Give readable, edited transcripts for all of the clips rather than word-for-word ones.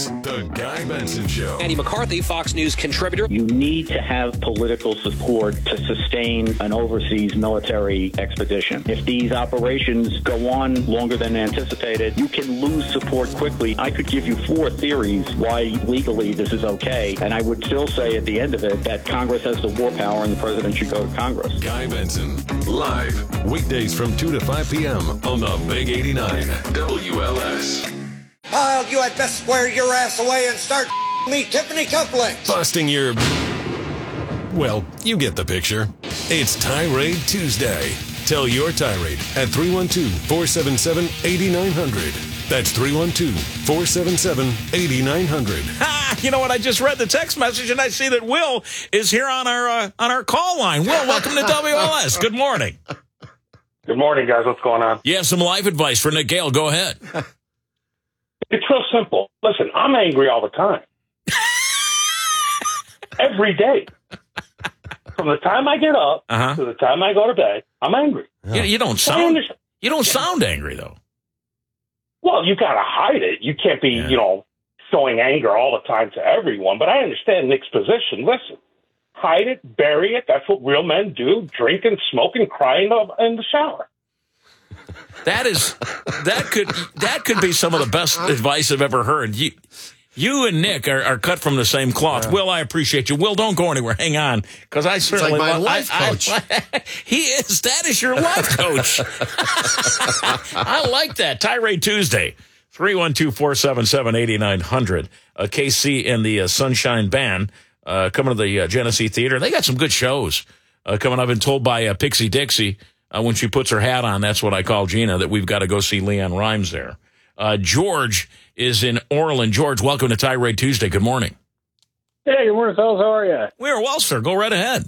The Guy Benson Show. Andy McCarthy, Fox News contributor. You need to have political support to sustain an overseas military expedition. If these operations go on longer than anticipated, you can lose support quickly. I could give you 4 theories why legally this is okay, and I would still say at the end of it that Congress has the war power and the president should go to Congress. Guy Benson, live, weekdays from 2 to 5 p.m. on the Big 89 WLS. Kyle, you had best square your ass away and start me Tiffany cufflinks. Busting your... Well, you get the picture. It's Tirade Tuesday. Tell your tirade at 312-477-8900. That's 312-477-8900. Ha! You know what? I just read the text message and I see that Will is here on our call line. Will, welcome to WLS. Good morning. Good morning, guys. What's going on? You have some life advice for Nick Gale. Go ahead. It's real simple. Listen, I'm angry all the time. Every day. From the time I get up to the time I go to bed, I'm angry. You don't sound angry, though. Well, you got to hide it. You can't be, showing anger all the time to everyone. But I understand Nick's position. Listen, hide it, bury it. That's what real men do. Drinking, smoking, crying in the shower. That could be some of the best advice I've ever heard. You and Nick are cut from the same cloth. Yeah. Will, I appreciate you. Will, don't go anywhere. Hang on, because I certainly like my life coach. He is. That is your life coach. I like that. Tirade Tuesday, 312-477-8900. KC and the Sunshine Band coming to the Genesee Theater. They got some good shows coming. I've been told by Pixie Dixie. When she puts her hat on, that's what I call Gina, that we've got to go see Leanne Rimes there. George is in Orland. George, welcome to Tirade Tuesday. Good morning. Hey, good morning, fellas. How are you? We are well, sir. Go right ahead.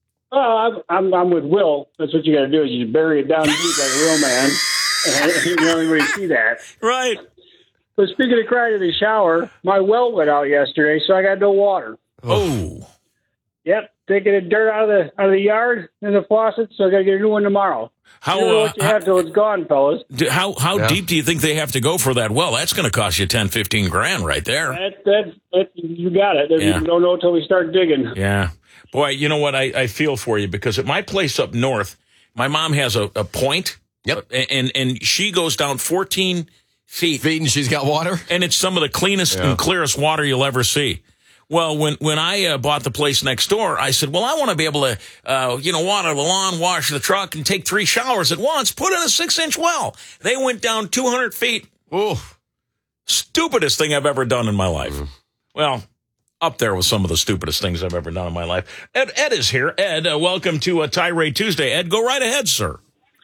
I'm with Will. That's what you got to do is you bury it down deep like a real man. And you don't really see that. Right. But speaking of crying in the shower, my well went out yesterday, so I got no water. Oh. Yep. Taking the dirt out of the yard in the faucet, so I got to get a new one tomorrow. What you have till it's gone, fellas. How deep do you think they have to go for that well? That's going to cost you $10,000-$15,000 right there. That you got it. You don't know until we start digging. Yeah. Boy, you know what? I feel for you because at my place up north, my mom has a point. Yep. And she goes down 14 feet. And she's got water? And it's some of the cleanest and clearest water you'll ever see. Well, when I bought the place next door, I said, well, I want to be able to, water the lawn, wash the truck, and take 3 showers at once. Put in a 6-inch well. They went down 200 feet. Ooh. Stupidest thing I've ever done in my life. Well, up there with some of the stupidest things I've ever done in my life. Ed is here. Ed, welcome to Tirade Tuesday. Ed, go right ahead, sir.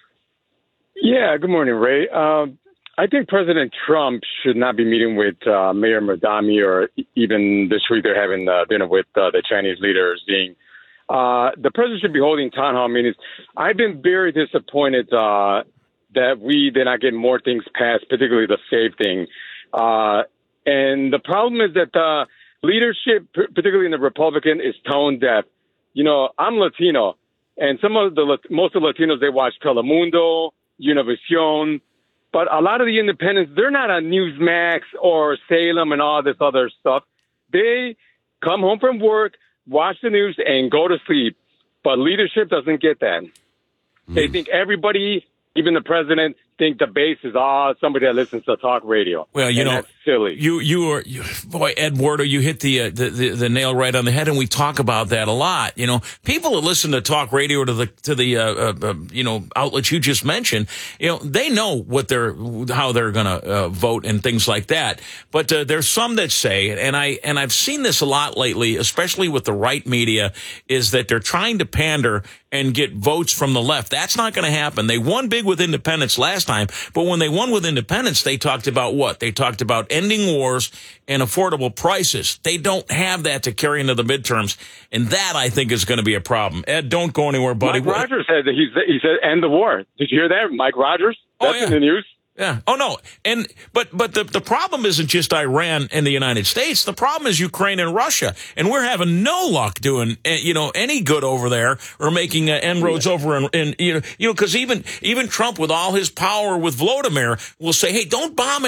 Yeah, good morning, Ray. I think President Trump should not be meeting with Mayor Madami, or even this week they're having dinner with the Chinese leader Xi. The president should be holding town hall meetings. I've been very disappointed that we did not get more things passed, particularly the SAFE thing. And the problem is that the leadership, particularly in the Republican, is tone deaf. I'm Latino, and most of the Latinos, they watch Telemundo, Univision. But a lot of the independents, they're not on Newsmax or Salem and all this other stuff. They come home from work, watch the news, and go to sleep. But leadership doesn't get that. They think everybody, even the president, think the base is somebody that listens to talk radio. Well, that's silly. Boy, Ed Wardo, you hit the nail right on the head, and we talk about that a lot. People that listen to talk radio to the outlets you just mentioned, they know how they're going to vote and things like that. But there's some that say, and I've seen this a lot lately, especially with the right media, is that they're trying to pander and get votes from the left. That's not going to happen. They won big with independents last time, but when they won with independents, they talked about what? They talked about ending wars and affordable prices. They don't have that to carry into the midterms, and that, I think, is going to be a problem. Ed, don't go anywhere, buddy. Mike Rogers said that he said end the war. Did you hear that? Mike Rogers? That's in the news. Yeah. Oh, no. But the problem isn't just Iran and the United States. The problem is Ukraine and Russia. And we're having no luck doing, any good over there or making inroads over in because even Trump with all his power with Vladimir will say, hey, don't bomb